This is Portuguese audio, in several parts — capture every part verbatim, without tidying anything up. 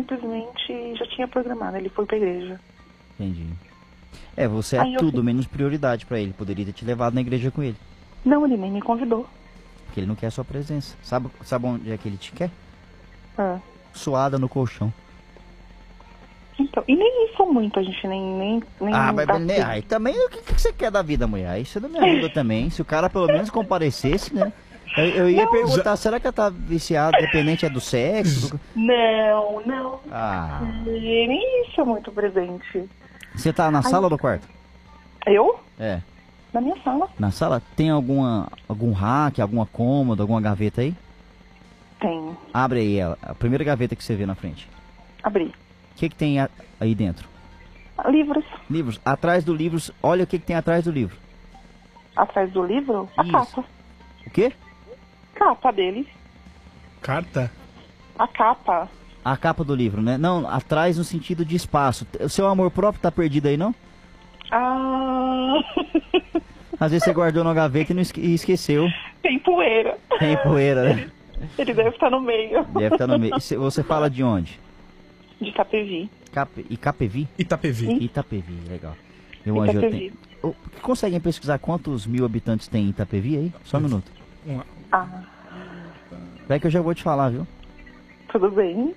simplesmente já tinha programado, ele foi pra igreja. Entendi. É, você é Aí eu tudo fui- menos prioridade pra ele. Poderia ter te levado na igreja com ele. Não, ele nem me convidou. Porque ele não quer a sua presença. Sabe, sabe onde é que ele te quer? Ah. Suada no colchão. Então, e nem isso muito, a gente nem... nem, nem Ah, mas dá né, tempo. aí também o que, que você quer da vida, mulher? Aí você não me ajuda também. Se o cara pelo menos comparecesse, né? Eu, eu ia Não, perguntar, será que ela tá viciada, dependente é do sexo? Do- Não, não. Ah. E nem isso é muito presente. Você tá na Ai. sala ou no quarto? Eu? É. Na minha sala? Na sala tem alguma algum rack, alguma cômoda, alguma gaveta aí? Tem. Abre aí ela, a primeira gaveta que você vê na frente. Abri. O que que tem a- aí dentro? Livros. Livros. Atrás do livro, olha o que que tem atrás do livro. Atrás do livro, a Isso. capa. O quê? Capa dele. Carta? A capa. A capa do livro, né? Não, atrás no sentido de espaço. O seu amor próprio tá perdido aí, não? Ah. Às vezes você guardou na gaveta e, não esque- e esqueceu. Tem poeira. Tem poeira, né? Ele deve estar no meio. Deve estar no meio. E cê- Você fala de onde? De Itapevi. Cap... Itapevi? Itapevi. Itapevi, legal. Eu, onde eu Itapevi. tenho... Ô, conseguem pesquisar quantos mil habitantes tem em Itapevi aí? Só um minuto. Uma- Ah, Peraí que eu já vou te falar, viu? tudo bem.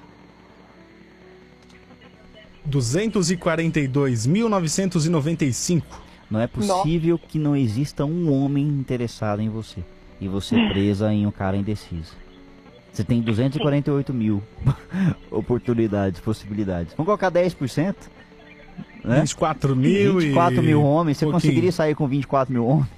duzentos e quarenta e dois mil novecentos e noventa e cinco. Não é possível que não exista um homem interessado em você. E você presa em um cara indeciso. Você tem duzentos e quarenta e oito mil oportunidades, possibilidades. Vamos colocar dez por cento? Né? vinte e quatro mil vinte e quatro e... mil homens. Você pouquinho. conseguiria sair com vinte e quatro mil homens?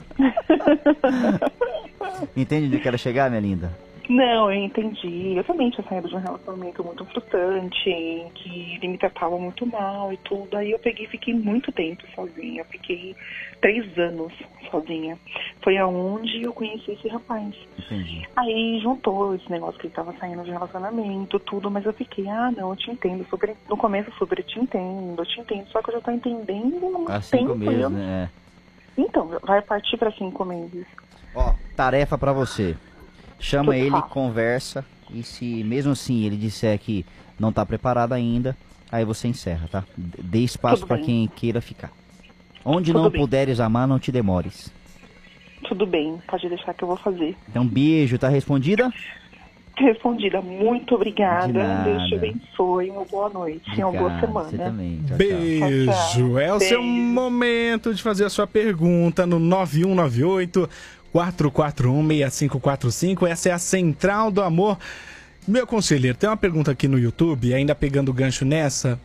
Entende onde eu quero chegar, minha linda? Não, eu entendi. Eu também tinha saído de um relacionamento muito frustrante, em que ele me tratava muito mal e tudo. Aí eu peguei e fiquei muito tempo sozinha. Eu fiquei três anos sozinha. Foi aonde eu conheci esse rapaz. Entendi. Aí juntou esse negócio que ele tava saindo de relacionamento, tudo, mas eu fiquei, ah, não, eu te entendo. Super, no começo super, eu te entendo, eu te entendo. Só que eu já tô entendendo há muito Há cinco tempo. meses, eu- né? Então, vai partir pra cinco meses. Ó, tarefa pra você. Chama Tudo ele, fácil. conversa. E se mesmo assim ele disser que não tá preparado ainda, aí você encerra, tá? D- Dê espaço Tudo pra bem. quem queira ficar. Onde Tudo não bem. puderes amar, não te demores. Tudo bem, pode deixar que eu vou fazer. Então, beijo, tá respondida? Respondida, muito obrigada. De nada. Deus te abençoe. Uma boa noite, uma boa Obrigado, semana. Você também. Tchau, tchau. Beijo. Tchau, tchau. É o seu Beijo. momento de fazer a sua pergunta no nove um nove oito, quatro quatro um, seis cinco quatro cinco. Essa é a Central do Amor. Meu conselheiro, tem uma pergunta aqui no YouTube, ainda pegando o gancho nessa.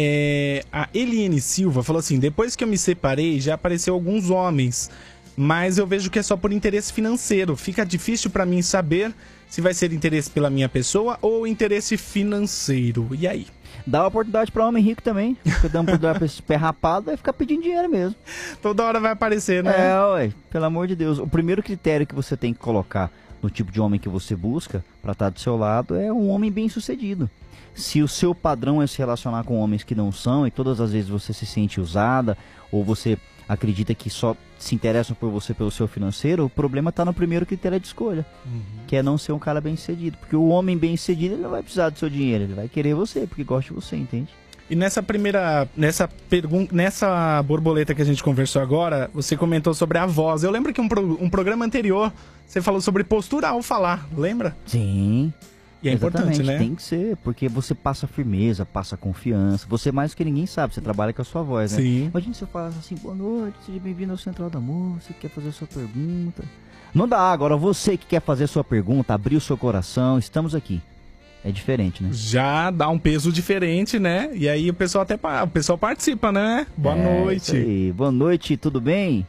É, a Eliane Silva falou assim: depois que eu me separei, já apareceu alguns homens, mas eu vejo que é só por interesse financeiro. Fica difícil pra mim saber se vai ser interesse pela minha pessoa ou interesse financeiro. E aí? Dá oportunidade pra homem rico também. Porque dá uma oportunidade pra esse pé rapado, vai ficar pedindo dinheiro mesmo. Toda hora vai aparecer, né? É, ué, pelo amor de Deus. O primeiro critério que você tem que colocar no tipo de homem que você busca pra estar do seu lado é um homem bem sucedido. Se o seu padrão é se relacionar com homens que não são e todas as vezes você se sente usada ou você acredita que só se interessam por você pelo seu financeiro, o problema está no primeiro critério de escolha, Uhum. que é não ser um cara bem sucedido. Porque o homem bem sucedido ele não vai precisar do seu dinheiro, ele vai querer você porque gosta de você, entende? E nessa primeira, nessa pergunta, nessa borboleta que a gente conversou agora, você comentou sobre a voz. Eu lembro que um, pro, um programa anterior você falou sobre postura ao falar, lembra? Sim. E é Exatamente, importante, né? tem que ser, porque você passa firmeza, passa confiança. Você mais do que ninguém sabe, você trabalha com a sua voz, né? Sim. Imagina se eu falasse assim, boa noite, seja bem-vindo ao Central do Amor, você quer fazer a sua pergunta. Não dá, agora você que quer fazer a sua pergunta, abrir o seu coração, estamos aqui. É diferente, né? Já dá um peso diferente, né? E aí o pessoal até pa- o pessoal participa, né? Boa É, isso noite. aí. Boa noite, tudo bem?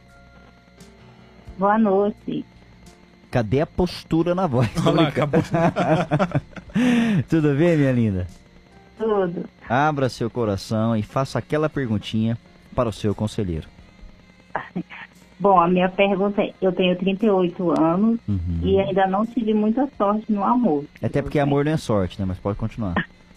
Boa noite. Cadê a postura na voz? Tô Olha lá, brincando. acabou. Tudo bem, minha linda? Tudo. Abra seu coração e faça aquela perguntinha para o seu conselheiro. Bom, a minha pergunta é, eu tenho trinta e oito anos Uhum. e ainda não tive muita sorte no amor. Até porque amor não é sorte, né? Mas pode continuar.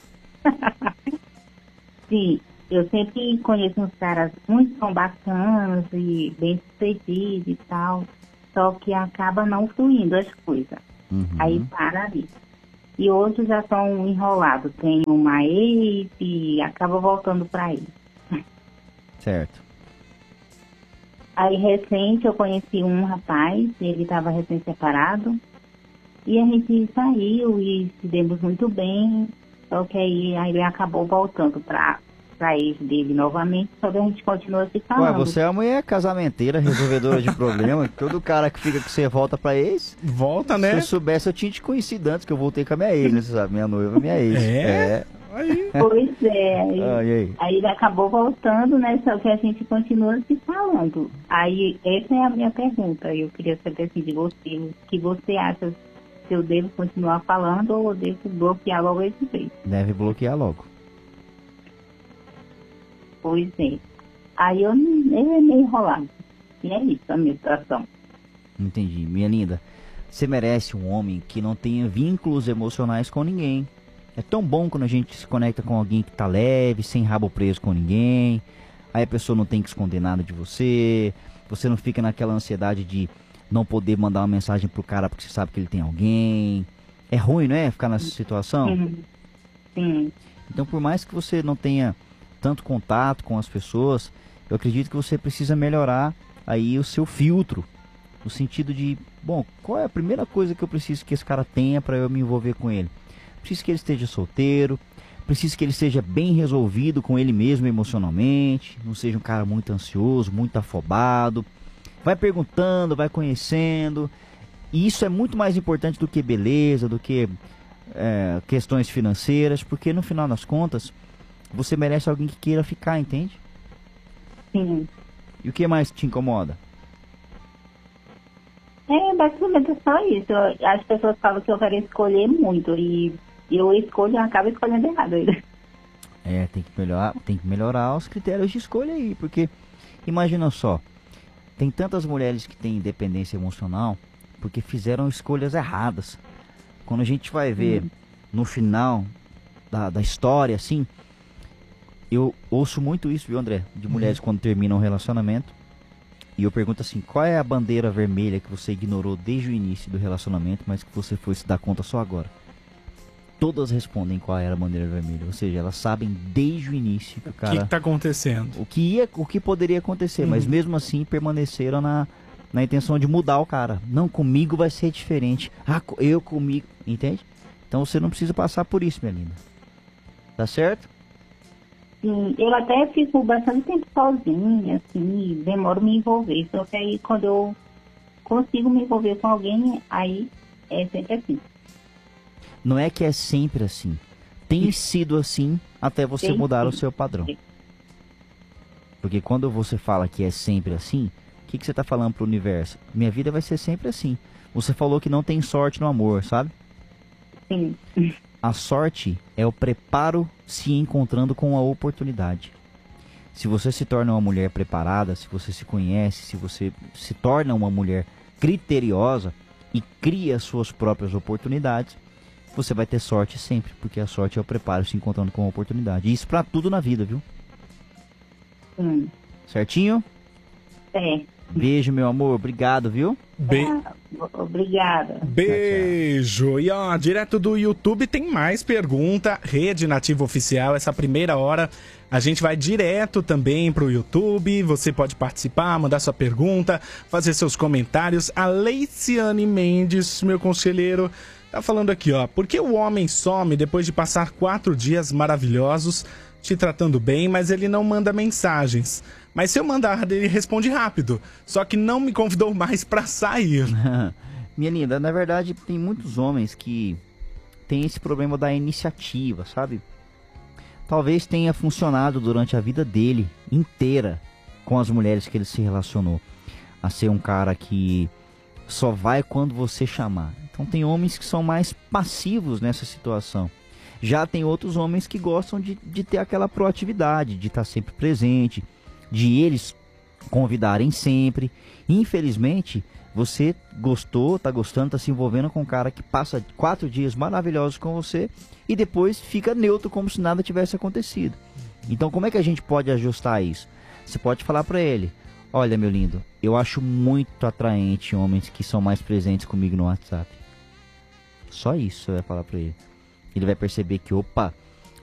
Sim, eu sempre conheço uns caras muito tão bacanas e bem sucedidos e tal, só que acaba não fluindo as coisas. Uhum. Aí para ali. e outros já são enrolados. Tem uma ex e acaba voltando para ele. Certo. Aí, recente, eu conheci um rapaz, ele estava recém-separado, e a gente saiu e se demos muito bem, só que aí, aí ele acabou voltando para a ex dele novamente, só que a gente continua se falando. Ué, você é uma mulher casamenteira, resolvedora de problema. Todo cara que fica com você volta pra ex. Volta, né? Se eu soubesse, eu tinha te conhecido antes, que eu voltei com a minha ex, né? Você sabe, minha noiva, minha ex. É? É. Aí. Pois é, aí, Ah, e aí? aí ele acabou voltando, né? Só que a gente continua se falando. Aí, essa é a minha pergunta. Eu queria saber assim, de você, o que você acha, se eu devo continuar falando ou eu devo bloquear logo esse vez? Deve bloquear logo. Pois é. Aí eu, eu é meio enrolado. E é isso a minha situação. Entendi. Minha linda, você merece um homem que não tenha vínculos emocionais com ninguém. É tão bom quando a gente se conecta com alguém que tá leve, sem rabo preso com ninguém. Aí a pessoa não tem que esconder nada de você. Você não fica naquela ansiedade de não poder mandar uma mensagem pro cara porque você sabe que ele tem alguém. É ruim, não é? Ficar nessa situação. Sim. Sim. Então, por mais que você não tenha tanto contato com as pessoas, eu acredito que você precisa melhorar aí o seu filtro, no sentido de, bom, qual é a primeira coisa que eu preciso que esse cara tenha para eu me envolver com ele? Preciso que ele esteja solteiro, preciso que ele seja bem resolvido com ele mesmo emocionalmente, não seja um cara muito ansioso, muito afobado. Vai perguntando, vai conhecendo, e isso é muito mais importante do que beleza, do que é, questões financeiras, porque no final das contas você merece alguém que queira ficar, entende? Sim. E o que mais te incomoda? É, basicamente é só isso. Eu- As pessoas falam que eu quero escolher muito e eu escolho e acabo escolhendo errado. É, tem que melhorar, tem que melhorar os critérios de escolha aí, porque imagina só, tem tantas mulheres que têm independência emocional porque fizeram escolhas erradas. Quando a gente vai ver no final da, da história, assim, eu ouço muito isso, viu, André? De mulheres quando terminam um relacionamento. E eu pergunto assim, qual é a bandeira vermelha que você ignorou desde o início do relacionamento, mas que você foi se dar conta só agora? Todas respondem qual era a bandeira vermelha. Ou seja, elas sabem desde o início que o O que, cara... que tá acontecendo? O que, ia, o que poderia acontecer, mas mesmo assim permaneceram na, na intenção de mudar o cara. Não, comigo vai ser diferente. Ah, co- eu comigo, entende? Então você não precisa passar por isso, minha linda. Tá certo? Sim, eu até fico bastante tempo sozinha, assim, demoro me envolver. Só que aí quando eu consigo me envolver com alguém, aí é sempre assim. Não é que é sempre assim. Tem sido assim até você Tem mudar o sido. seu padrão. Porque quando você fala que é sempre assim, o que, que você está falando pro universo? Minha vida vai ser sempre assim. Você falou que não tem sorte no amor, sabe? Sim. A sorte é o preparo se encontrando com a oportunidade. Se você se torna uma mulher preparada, se você se conhece, se você se torna uma mulher criteriosa e cria suas próprias oportunidades, você vai ter sorte sempre, porque a sorte é o preparo se encontrando com a oportunidade. E isso pra tudo na vida, viu? Sim. Certinho? É. Beijo, meu amor. Obrigado, viu? Be- Ah, obrigada. Beijo! E ó, direto do YouTube tem mais pergunta. Rede Nativa Oficial, essa primeira hora a gente vai direto também pro YouTube. Você pode participar, mandar sua pergunta, fazer seus comentários. A Leiciane Mendes, meu conselheiro, tá falando aqui, ó. Por que o homem some depois de passar quatro dias maravilhosos te tratando bem, mas ele não manda mensagens? Mas se eu mandar, ele responde rápido. Só que não me convidou mais pra sair. Minha linda, na verdade tem muitos homens que têm esse problema da iniciativa, sabe? Talvez tenha funcionado durante a vida dele inteira com as mulheres que ele se relacionou. A ser um cara que só vai quando você chamar. Então tem homens que são mais passivos nessa situação. Já tem outros homens que gostam de, de ter aquela proatividade, de estar sempre presente, de eles convidarem sempre. Infelizmente, você gostou, tá gostando, tá se envolvendo com um cara que passa quatro dias maravilhosos com você e depois fica neutro como se nada tivesse acontecido. Então como é que a gente pode ajustar isso? Você pode falar pra ele: olha, meu lindo, eu acho muito atraente homens que são mais presentes comigo no WhatsApp. Só isso você vai falar pra ele. Ele vai perceber que, opa,